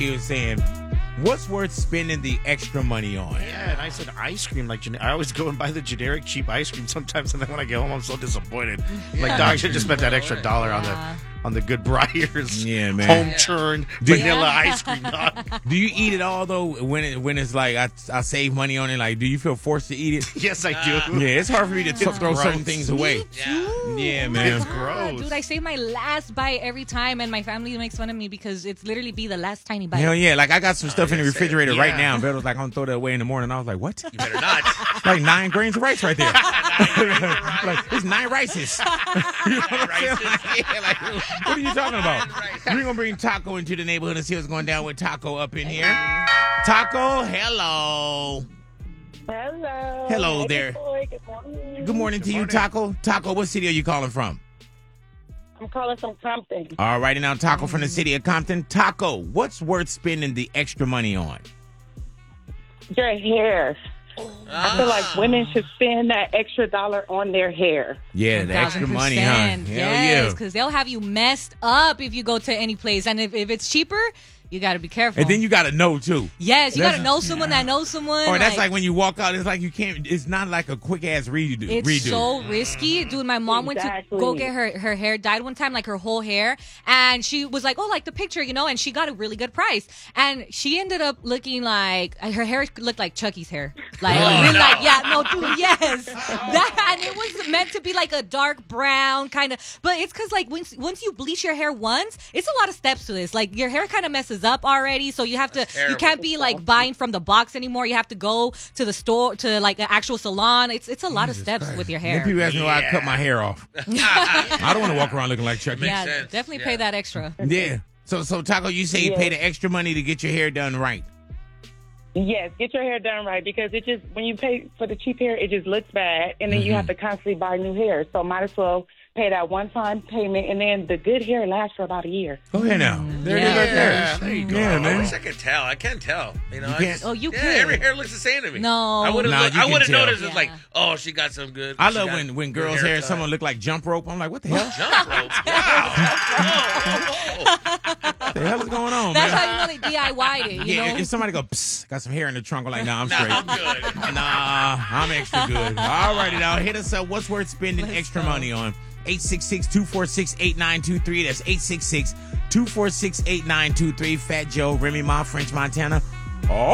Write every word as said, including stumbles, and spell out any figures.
He was saying, what's worth spending the extra money on? Yeah, and I said ice cream. Like I always go and buy the generic cheap ice cream sometimes, and then when I get home, I'm so disappointed. Yeah. Like, dog, I should just spent that extra dollar on the on the Good Briars, yeah, man, home churned Do vanilla you, ice cream. Dog. Do you eat it all though? When it when it's like I I save money on it, like do you feel forced to eat it? Yes, I do. Uh, yeah, it's hard for me to t- throw gross. certain things away. Me too. Yeah, man, it's God, gross. dude, I save my last bite every time, and my family makes fun of me because it's literally be the last tiny bite. Hell yeah, like I got some stuff yeah, in the refrigerator yeah. right now. Bill was like, I'm gonna throw that away in the morning. I was like, what? You better not. Like nine grains of rice right there. Like it's nine rices. You know what I'm saying? Like, yeah, like, what are you talking about? We're gonna bring Taco into the neighborhood and see what's going down with Taco up in here. Taco, hello. Hello. Hello Hey, there. Boy. Good morning. Good morning Good to you, morning. Taco. Taco, what city are you calling from? I'm calling from Compton. All righty now, Taco from the city of Compton. Taco, what's worth spending the extra money on? Your hair. I feel like women should spend that extra dollar on their hair. Yeah, the extra money, huh? Hell Yes, yeah. because they'll have you messed up if you go to any place. And if, if it's cheaper, you got to be careful. And then you got to know, too. yes, you That's- got to know someone that knows someone. Or that's like when you walk out, it's like you can't, it's not like a quick ass redo. It's redo. so risky. Dude, my mom went to Exactly. go get her, her hair dyed one time, like her whole hair. And she was like, oh, like the picture, you know, and she got a really good price. And she ended up looking like, her hair looked like Chucky's hair. Like, Oh, really no. like, yeah, no, dude, yes. That, and it was meant to be like a dark brown kind of, but it's because like once, once you bleach your hair once, it's a lot of steps to this. Like your hair kind of messes up already. So you have to, you terrible. can't be like buying from the box anymore. You have to go to the store, to like an actual salon. It's, it's a lot of steps with your Then hair. people ask me why I cut my hair off. I don't want to walk around looking like Chucky. Yeah, sense. definitely Yeah. pay that extra. Yeah. So, so Taco, you say you Yeah. pay the extra money to get your hair done right. Yes, get your hair done right because it just, when you pay for the cheap hair, it just looks bad. And then you have to constantly buy new hair. So might as well pay that one-time payment. And then the good hair lasts for about a year. Go ahead now. There Yeah. it is right there. Yeah, there you go. Yeah, I man. wish I could tell. I can't tell. You know, You I can't? just- Oh, you yeah, could. every hair looks the same to me. No. I would have. Nah, looked- you I can would have tell. noticed. It's Yeah. like, oh, she got some good. I she love got when, when good girls' hair, haircut. someone look like jump rope. I'm like, what the hell? Jump rope. Wow. What the hell is going on, That's man? how you know they D I Y'd it, you Yeah, know? if somebody go, psst, got some hair in the trunk, I'm like, nah, I'm Nah, straight. I'm good. Nah, I'm extra good. All righty now, hit us up. What's worth spending Let's extra go. money on? eight six six, two four six, eight nine two three. That's eight six six, two four six, eight nine two three. Fat Joe, Remy Ma, French Montana. Oh.